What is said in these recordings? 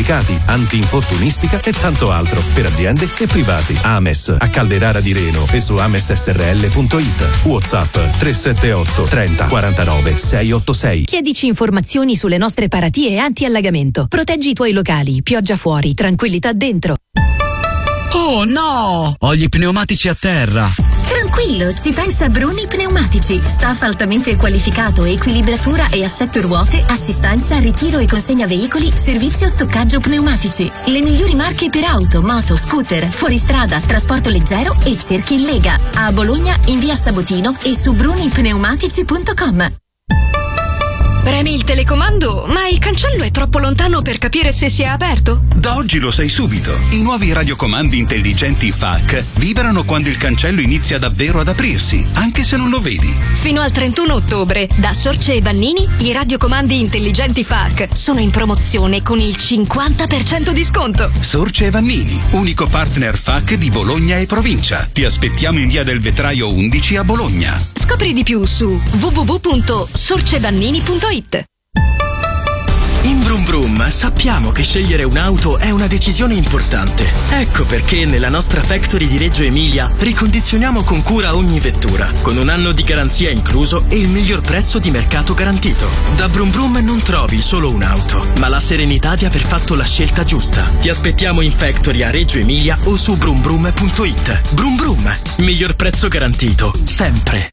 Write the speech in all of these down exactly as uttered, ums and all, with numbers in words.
certificati, anti-infortunistica e tanto altro per aziende e privati. Ames a Calderara di Reno e su ames s r l punto i t. WhatsApp tre sette otto trenta quarantanove seicentottantasei. Chiedici informazioni sulle nostre paratie anti-allagamento. Proteggi i tuoi locali, pioggia fuori, tranquillità dentro. Oh no! Ho gli pneumatici a terra. Tranquillo, ci pensa Bruni Pneumatici. Staff altamente qualificato, equilibratura e assetto ruote, assistenza, ritiro e consegna veicoli, servizio stoccaggio pneumatici. Le migliori marche per auto, moto, scooter, fuoristrada, trasporto leggero e cerchi in Lega. A Bologna in via Sabotino e su bruni pneumatici punto com. Premi il telecomando, ma il cancello è troppo lontano per capire se si è aperto? Da oggi lo sai subito. I nuovi radiocomandi intelligenti F A C vibrano quando il cancello inizia davvero ad aprirsi, anche se non lo vedi. Fino al trentuno ottobre, da Sorce e Vannini, i radiocomandi intelligenti F A C sono in promozione con il cinquanta per cento di sconto. Sorce e Vannini, unico partner F A C di Bologna e provincia. Ti aspettiamo in via del Vetraio undici a Bologna. Scopri di più su w w w punto sorcevannini punto i t. In Brum Brum sappiamo che scegliere un'auto è una decisione importante. Ecco perché nella nostra factory di Reggio Emilia ricondizioniamo con cura ogni vettura, con un anno di garanzia incluso e il miglior prezzo di mercato garantito. Da Brum Brum non trovi solo un'auto, ma la serenità di aver fatto la scelta giusta. Ti aspettiamo in factory a Reggio Emilia o su brum brum punto i t. Brum Brum, miglior prezzo garantito, sempre.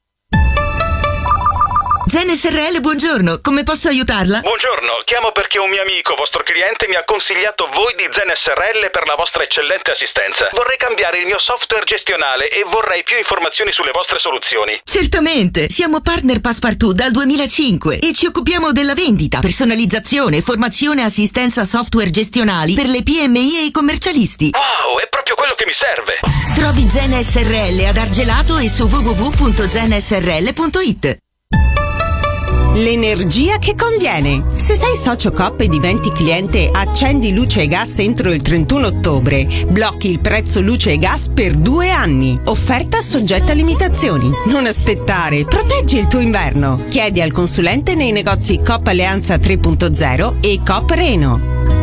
Zen S R L, buongiorno, come posso aiutarla? Buongiorno, chiamo perché un mio amico, vostro cliente, mi ha consigliato voi di Zen S R L per la vostra eccellente assistenza. Vorrei cambiare il mio software gestionale e vorrei più informazioni sulle vostre soluzioni. Certamente, siamo partner Passepartout dal duemilacinque e ci occupiamo della vendita, personalizzazione, formazione e assistenza software gestionali per le P M I e i commercialisti. Wow, è proprio quello che mi serve. Trovi Zen S R L ad Argelato e su w w w punto zen s r l punto i t. L'energia che conviene. Se sei socio Coop e diventi cliente Accendi Luce e Gas entro il trentuno ottobre, blocchi il prezzo luce e gas per due anni. Offerta soggetta a limitazioni. Non aspettare, proteggi il tuo inverno. Chiedi al consulente nei negozi Coop Alleanza tre punto zero e Coop Reno.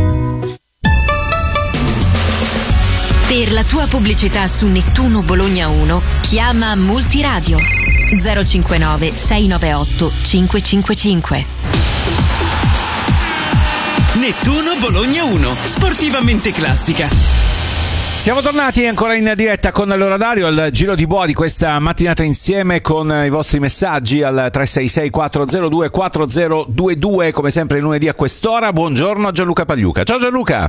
Per la tua pubblicità su Nettuno Bologna uno, chiama Multiradio zero cinquantanove sei novantaotto cinque cinque cinque. Nettuno Bologna uno, sportivamente classica. Siamo tornati ancora in diretta con Allora Dario, al giro di boa di questa mattinata insieme con i vostri messaggi al tre sei sei quattro zero due quattro zero due due, come sempre lunedì a quest'ora. Buongiorno a Gianluca Pagliuca. Ciao Gianluca.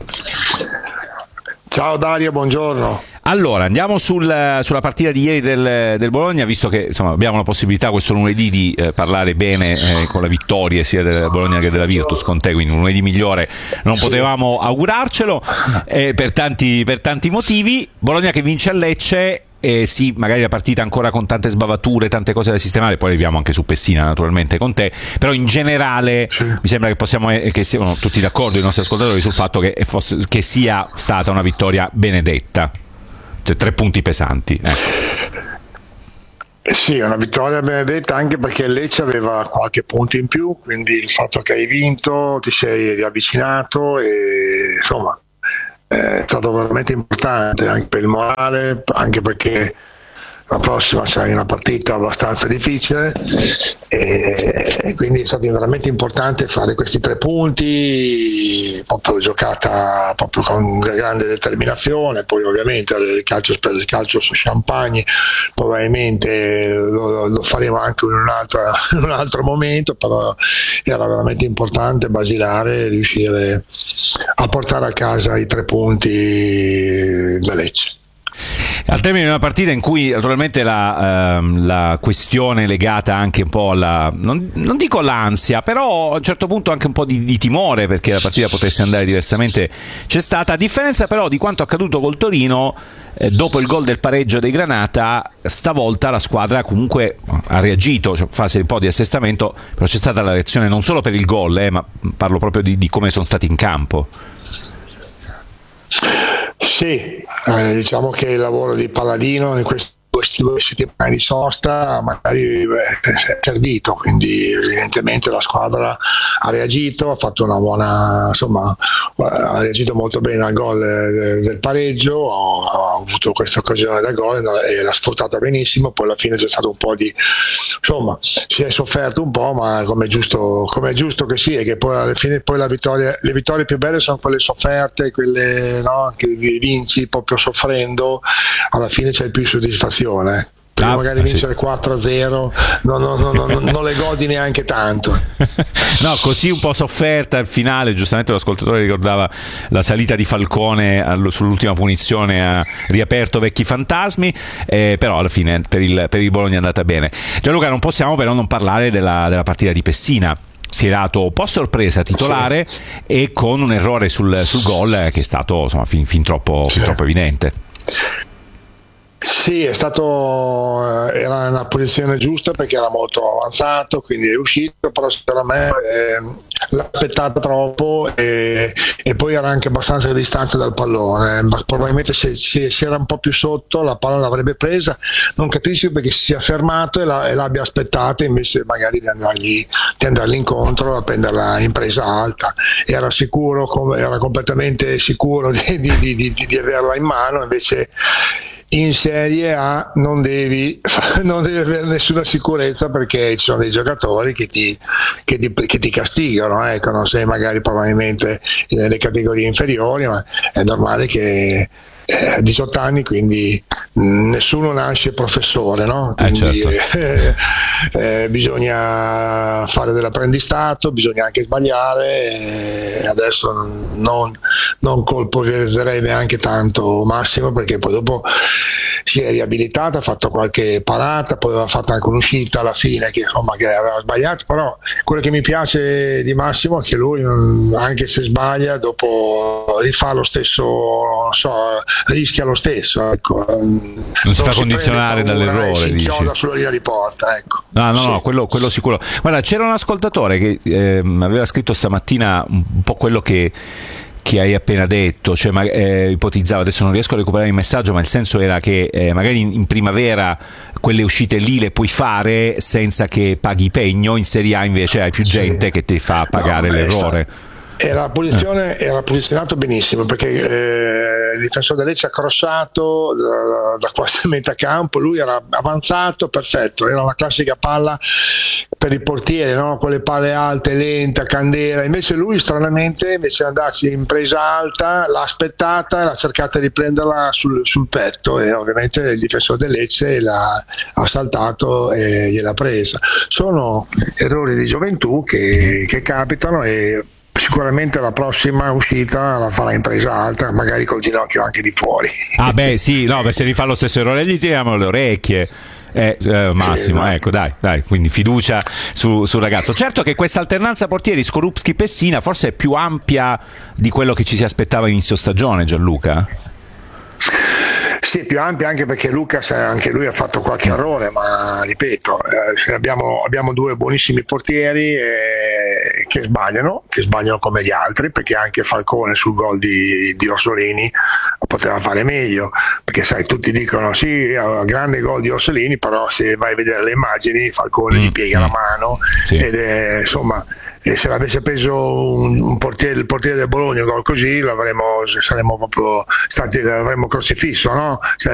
Ciao Dario, buongiorno. Allora, andiamo sul, sulla partita di ieri del, del Bologna, visto che insomma abbiamo la possibilità questo lunedì di eh, parlare bene eh, con la vittoria sia del Bologna che della Virtus con te, quindi un lunedì migliore non potevamo augurarcelo eh, per tanti, per tanti motivi. Bologna che vince a Lecce. E sì, magari la partita ancora con tante sbavature, tante cose da sistemare, poi arriviamo anche su Pessina naturalmente con te, però in generale sì, mi sembra che possiamo che siano tutti d'accordo i nostri ascoltatori sul fatto che, fosse, che sia stata una vittoria benedetta, cioè tre punti pesanti. Eh. Eh sì, una vittoria benedetta anche perché Lecce aveva qualche punto in più, quindi il fatto che hai vinto, ti sei riavvicinato e insomma è stato veramente importante anche per il morale, anche perché la prossima sarà una partita abbastanza difficile e quindi è stato veramente importante fare questi tre punti, proprio giocata proprio con grande determinazione. Poi ovviamente il calcio, il calcio su champagne probabilmente lo, lo faremo anche in un, altro, in un altro momento, però era veramente importante, basilare, riuscire a portare a casa i tre punti da Lecce. Al termine di una partita in cui naturalmente la, ehm, la questione legata anche un po' alla, non, non dico all'ansia, però a un certo punto anche un po' di, di timore perché la partita potesse andare diversamente c'è stata, a differenza però di quanto accaduto col Torino. Eh, dopo il gol del pareggio dei Granata, stavolta la squadra comunque ha reagito, cioè fase un po' di assestamento, però c'è stata la reazione non solo per il gol, eh, ma parlo proprio di, di come sono stati in campo. Sì, eh, diciamo che il lavoro di Palladino in questi due, due settimane di sosta magari è servito, quindi evidentemente la squadra ha reagito, ha fatto una buona, insomma, ha reagito molto bene al gol del pareggio, ha, ha avuto questa occasione da gol e l'ha sfruttata benissimo, poi alla fine c'è stato un po' di, insomma, si è sofferto un po', ma come è giusto, come è giusto che sia, che poi alla fine poi la vittoria, le vittorie più belle sono quelle sofferte, quelle, no, che vinci proprio soffrendo, alla fine c'è più soddisfazione. Ah, magari vincere sì. quattro a zero no, no, no, no, no, non le godi neanche tanto. No, così un po' sofferta al finale, giustamente l'ascoltatore ricordava la salita di Falcone sull'ultima punizione, ha riaperto vecchi fantasmi, eh, però alla fine per il, per il Bologna è andata bene. Gianluca, non possiamo però non parlare della, della partita di Pessina. Si è dato un po' sorpresa titolare sì. e con un errore sul, sul gol che è stato, insomma, fin, fin, troppo, sì. fin troppo evidente. Sì, è stato, era una posizione giusta perché era molto avanzato, quindi è uscito, però secondo me eh, l'ha aspettato troppo e, e poi era anche abbastanza a distanza dal pallone, ma probabilmente se, se, se era un po' più sotto la palla l'avrebbe presa, non capisco perché si sia fermato e, la, e l'abbia aspettata invece magari di andargli, di andargli incontro a prenderla in presa alta, era sicuro, era completamente sicuro di, di, di, di, di averla in mano, invece in Serie A non devi, non devi avere nessuna sicurezza perché ci sono dei giocatori che ti, che ti, che ti castigano, ecco, non sei magari probabilmente nelle categorie inferiori, ma è normale che a diciotto anni, quindi nessuno nasce professore, no? Quindi, eh, certo. eh, eh, bisogna fare dell'apprendistato, bisogna anche sbagliare, e adesso non, non colpevolizzerei neanche tanto Massimo perché poi dopo si è riabilitata, ha fatto qualche parata, poi aveva fatto anche un'uscita alla fine che insomma che aveva sbagliato, però quello che mi piace di Massimo è che lui anche se sbaglia dopo rifà lo stesso, non so, rischia lo stesso, ecco. Non, non si fa si condizionare dall'errore, si dici. inchioda sulla linea di porta, ecco. No, no, sì. no, quello, quello sicuro. Guarda, c'era un ascoltatore che eh, aveva scritto stamattina un po' quello che che hai appena detto, cioè ma, eh, ipotizzavo, adesso non riesco a recuperare il messaggio, ma il senso era che eh, magari in, in primavera quelle uscite lì le puoi fare senza che paghi pegno, in Serie A invece hai più gente sì. che ti fa pagare no, l'errore. Era, posizione, eh. era posizionato benissimo perché eh, il difensore del Lecce ha crossato da, da quasi metà campo, lui era avanzato, perfetto, era la classica palla per il portiere, no? Con le palle alte, lenta, candela, invece lui stranamente invece di andarci in presa alta l'ha aspettata e l'ha cercata di prenderla sul, sul petto e ovviamente il difensore del Lecce l'ha ha saltato e gliel'ha presa. Sono errori di gioventù che, che capitano e sicuramente la prossima uscita la farà in presa alta, magari col ginocchio anche di fuori. Ah beh sì, no, beh, se rifà lo stesso errore gli tiriamo le orecchie. Eh, eh, Massimo, sì, esatto. Ecco, dai, dai, quindi fiducia su, sul ragazzo. Certo che questa alternanza portieri Skorupski-Pessina forse è più ampia di quello che ci si aspettava inizio stagione, Gianluca? Sì, più ampia anche perché Lucas anche lui ha fatto qualche errore, ma ripeto, eh, abbiamo, abbiamo due buonissimi portieri eh, che sbagliano, che sbagliano come gli altri, perché anche Falcone sul gol di, di Orsolini poteva fare meglio, perché sai, tutti dicono sì, grande gol di Orsolini, però se vai a vedere le immagini Falcone mm. gli piega la mano sì. ed è, insomma, e se l'avesse preso un, un portiere, il portiere del Bologna gol così l'avremmo, saremmo proprio stati, l'avremmo crocifisso, no? Cioè,